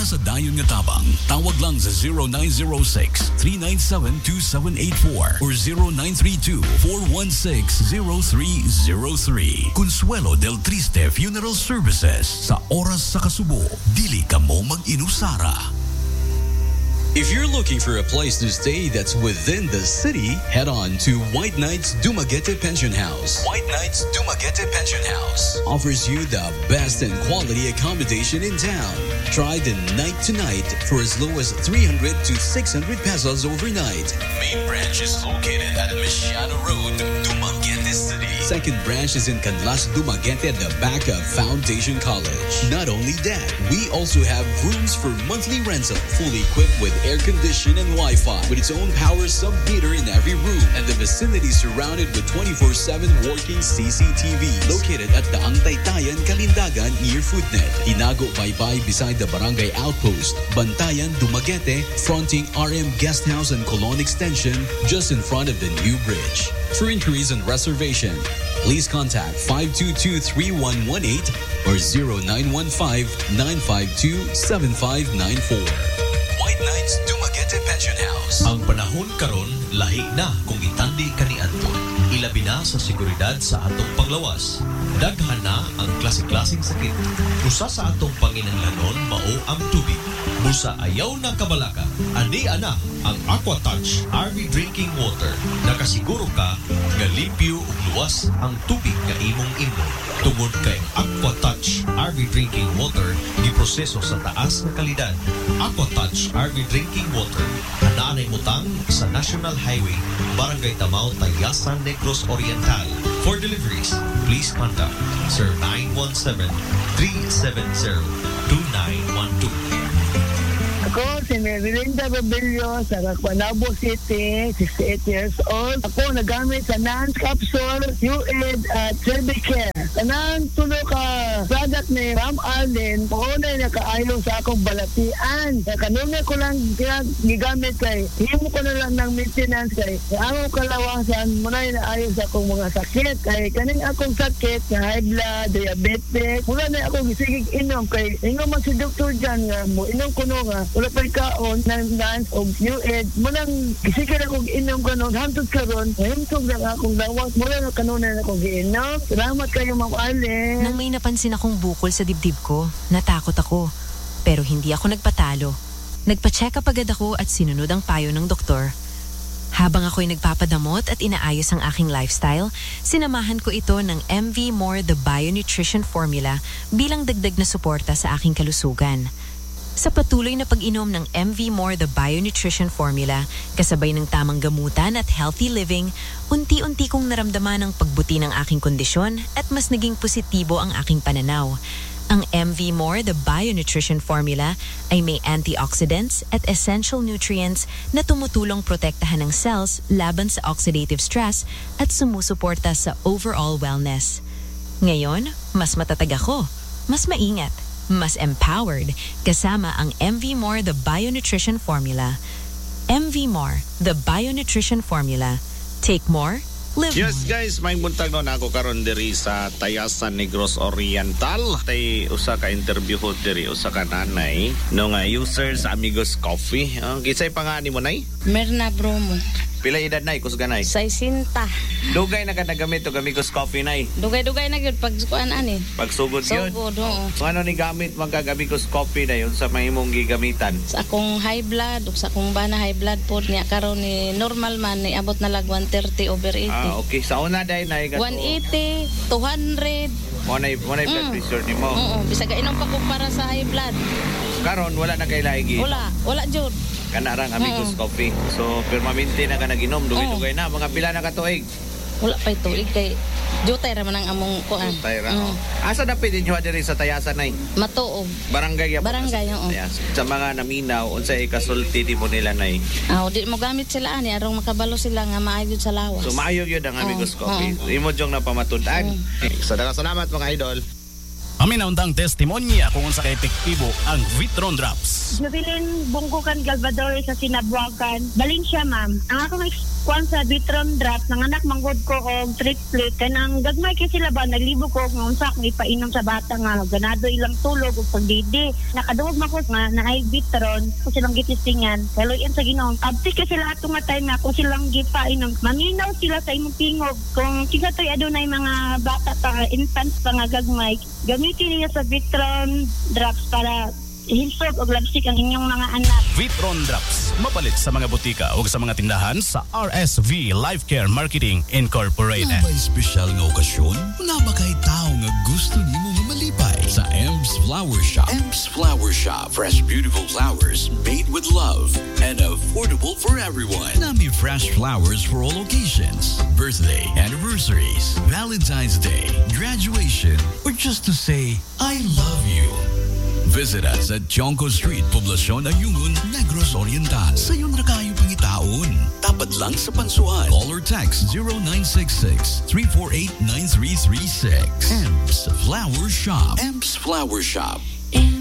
Sa dayon nga tabang, tawag lang sa 0906-397-2784 or 0932-416-0303. Consuelo del Triste Funeral Services. Sa oras sa kasubo, dili ka mo mag-inusara. If you're looking for a place to stay that's within the city, head on to White Knights Dumaguete Pension House. White Knights Dumaguete Pension House offers you the best and quality accommodation in town. Try the night to night for as low as 300 to 600 pesos overnight. Main branch is located at Michiano Road, Dumaguete City. Second branch is in Canlas, Dumaguete at the back of Foundation College. Not only that, we also have rooms for monthly rental, fully equipped with air condition and Wi-Fi, with its own power sub-meter in every room, and the vicinity surrounded with 24/7 working CCTV. Located at the Taytayan, Kalindagan near Foodnet. Inago Baybay beside the Barangay Outpost. Bantayan, Dumaguete, fronting RM Guest House and Colon Extension, just in front of the new bridge. For inquiries and reservation, please contact 522-3118 or 0915-952-7594. White Knights Dumaguete Pension House. Ang panahon karon lahi na kung itandi kaniadto. Ilabi na sa seguridad sa atong panglawas. Daghan na ang klase-klaseng sakit. Usa sa atong panginahanglanon mao ang tubig. Busa ayaw na kabalaka. Ani ana ang Aquatouch RV Drinking Water. Nakasiguro ka nga limpyo ug luwas ang tubig nga imong inom. Tungod kay Aquatouch RV Drinking Water giproseso sa taas nga kalidad. Aquatouch RV Drinking Water anaanay mutang sa National Highway, Barangay Tamao, Tayasan, Negros Oriental. For deliveries, please contact Sir 917-370-2912. Ako si Merilinda Robillo sa Raquanabo City, 68 years old. Ako nagamit sa NANS capsule, UAID at Trebicare. Kanang tulo ka product ni Ma'am Arlene, paunay na kaayo sa akong balatian. Kanunay ko lang gigamit kay, himo ko na lang ng maintenance kay, ang kalawasan, munay na ayo sa akong mga sakit. Kay kaning akong sakit, na high blood, diabetes, mula na akong gisigig inom kay, ingo man si doktor dyan nga mo, inom ko no nga, wala pa'y kaon ng NANS o UAID, munang gisigig akong inom kanon, hantod karon, hintog lang akong lawas, mula na kanunay na akong giinom. Salamat kayo, Ma'am Arlene. Nang may napansin akong bukol sa dibdib ko, natakot ako. Pero hindi ako nagpatalo. Nagpa-check up agad ako at sinunod ang payo ng doktor. Habang ako'y nagpapadamot at inaayos ang aking lifestyle, sinamahan ko ito ng MV More The Bio-Nutrition Formula bilang dagdag na suporta sa aking kalusugan. Sa patuloy na pag-inom ng MV More The Bio-Nutrition Formula, kasabay ng tamang gamutan at healthy living, unti-unti kong naramdaman ang pagbuti ng aking kondisyon at mas naging positibo ang aking pananaw. Ang MV More The Bio-Nutrition Formula ay may antioxidants at essential nutrients na tumutulong protektahan ng cells laban sa oxidative stress at sumusuporta sa overall wellness. Ngayon, mas matatag ako, mas maingat, mas empowered kasama ang MV More The Bio-Nutrition Formula. MV More The Bio-Nutrition Formula. Take more, live Yes more. guys, may buntag no nako karon diri sa Tayasan, Negros Oriental. Tay usa ka interview ho diri usa ka nanay no nga user sa Amigos Coffee. Kisay pangani mo nay? Merna Bromo. Pila edad nay kusganay? 60. Dugay na ka nagamit og Amigos Coffee nay. Dugay-dugay na gyud pag kuan ani. Pagsugod gyud. Sugod, oo. So ano ni gamit man kag Amigos Coffee na yun sa mahimong gigamitan? Sa akong high blood ug sa akong bana high blood pod niya karon ni normal man ni abot na lag 130 over 80. Okay, sa una day nay 180, 200. Mo nay blood pressure nimo. Oo, bisag inom pa ko para sa high blood. Karon wala na kay laigi. Wala jud. Kana rang Amigos Coffee. So permanente na ka naginom, dugay-dugay na mga pila na ka tuig. Wala pa tuig kay jutay ra man ang among kuan. Tayra. Asa na pwede nyo diri sa Tayasan nay? Matuog. Barangay ya. Barangay, oo. Sa mga naminaw unsay kasulti di mo nila nay? Di mo gamit sila ani arong makabalo sila nga maayo sa lawas. So maayo gyud ang Amigos Coffee. Imo jong napamatud-an. Salamat mga idol. Amin na undang testimonya kung unsa ka epektibo ang Vitron Drops. Nabilin bungkukan Galvador sa Sinabuakan. Balin siya, ma'am. Ang akong kuan sa Vitron Drops, nanganak manggod ko og triplet. Kanang gagmay kay sila ba, naglibo ko kung unsa akong ipainom sa bata nga ganado ilang tulog ug pagdidi. Nakadungog man ko nga naay Vitron, kung silang gitistingan. Kaluyan sa Ginoo. Abti kay sila ato nga time na kung silang gipainom, maminaw sila sa imong tingog. Kung kinsa toy adunay mga bata pa, infants pa nga gagmay, gamitin niya sa Vitron Drops para hinsog og labsik ang inyong mga anak. Vitron Drops, mapalit sa mga butika o sa mga tindahan sa RSV Life Care Marketing Incorporated. May espesyal nga okasyon, na ba kay tao nga gusto nimo nga malipay sa Ems Flower Shop. Ems Flower Shop, fresh beautiful flowers made with love and affordable for everyone. Nami fresh flowers for all occasions, birthday, anniversaries, Valentine's Day, graduation, or just to say, I love you. Visit us at Jonco Street, Poblacion Ayungun, Negros Oriental. Sa yun na kayo pangitaon. Tapat lang sa Pansuan. Call or text 0966-348-9336. Ems Flower Shop. Ems Flower Shop.